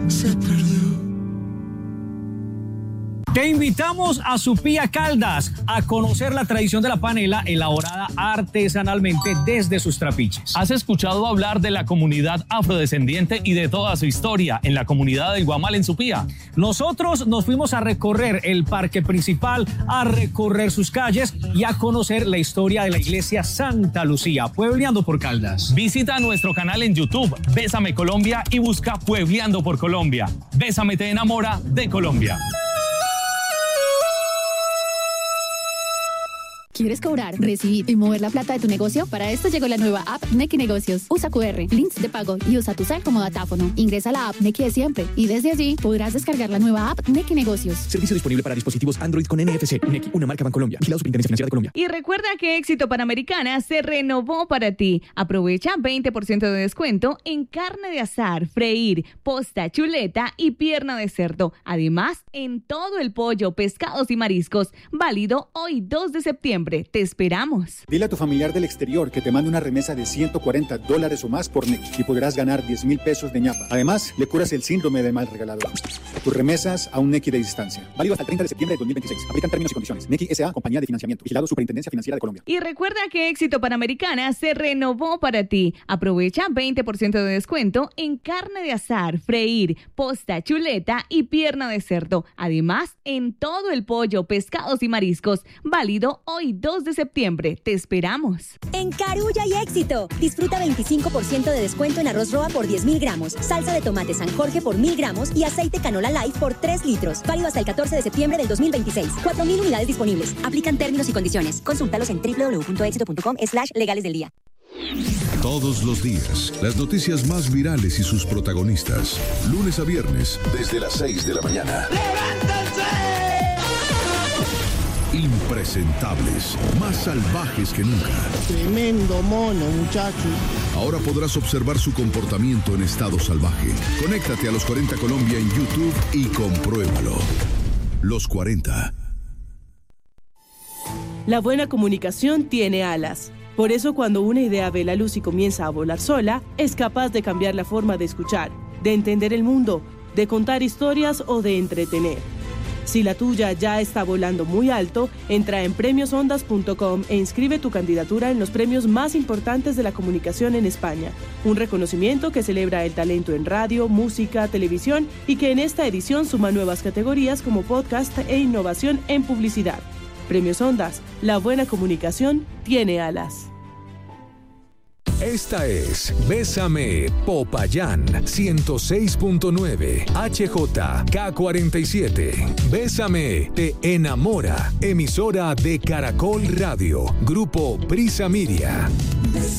se perdió. Te invitamos a Supía Caldas a conocer la tradición de la panela elaborada artesanalmente desde sus trapiches. ¿Has escuchado hablar de la comunidad afrodescendiente y de toda su historia en la comunidad del Guamal en Supía? Nosotros nos fuimos a recorrer el parque principal, a recorrer sus calles y a conocer la historia de la iglesia Santa Lucía, Puebleando por Caldas. Visita nuestro canal en YouTube, Bésame Colombia, y busca Puebleando por Colombia. Bésame te enamora de Colombia. ¿Quieres cobrar, recibir y mover la plata de tu negocio? Para esto llegó la nueva app Nequi Negocios. Usa QR, links de pago y usa tu cel como datáfono. Ingresa a la app Nequi de siempre y desde allí podrás descargar la nueva app Nequi Negocios. Servicio disponible para dispositivos Android con NFC. Nequi, una marca Bancolombia. Vigilado Superintendencia Financiera de Colombia. Y recuerda que Éxito Panamericana se renovó para ti. Aprovecha 20% de descuento en carne de asar, freír, posta, chuleta y pierna de cerdo. Además, en todo el pollo, pescados y mariscos. Válido hoy 2 de septiembre. Te esperamos. Dile a tu familiar del exterior que te mande una remesa de $140 o más por Nequi y podrás ganar 10,000 pesos de ñapa. Además, le curas el síndrome del mal regalador. Tus remesas a un Nequi de distancia. Válido hasta el 30 de septiembre de 2026. Aplican términos y condiciones. Nequi S.A. Compañía de Financiamiento. Vigilado Superintendencia Financiera de Colombia. Y recuerda que Éxito Panamericana se renovó para ti. Aprovecha 20% de descuento en carne de asar, freír, posta, chuleta y pierna de cerdo. Además, en todo el pollo, pescados y mariscos. Válido hoy 2 de septiembre. Te esperamos. En Carulla y Éxito. Disfruta 25% de descuento en arroz roa por 10,000 gramos, salsa de tomate San Jorge por 1,000 gramos y aceite canola light por 3 litros. Válido hasta el 14 de septiembre del 2026. 4,000 unidades disponibles. Aplican términos y condiciones. Consúltalos en www.exito.com/legales del día. Todos los días, las noticias más virales y sus protagonistas. Lunes a viernes, desde las 6 de la mañana. Impresentables, más salvajes que nunca. Tremendo mono, muchacho. Ahora podrás observar su comportamiento en estado salvaje. Conéctate a Los 40 Colombia en YouTube y compruébalo. Los 40. La buena comunicación tiene alas. Por eso, cuando una idea ve la luz y comienza a volar sola, es capaz de cambiar la forma de escuchar, de entender el mundo, de contar historias o de entretener. Si la tuya ya está volando muy alto, entra en premiosondas.com e inscribe tu candidatura en los premios más importantes de la comunicación en España. Un reconocimiento que celebra el talento en radio, música, televisión y que en esta edición suma nuevas categorías como podcast e innovación en publicidad. Premios Ondas, la buena comunicación tiene alas. Esta es Bésame Popayán 106.9 HJK47. Bésame te enamora. Emisora de Caracol Radio. Grupo Prisa Miria.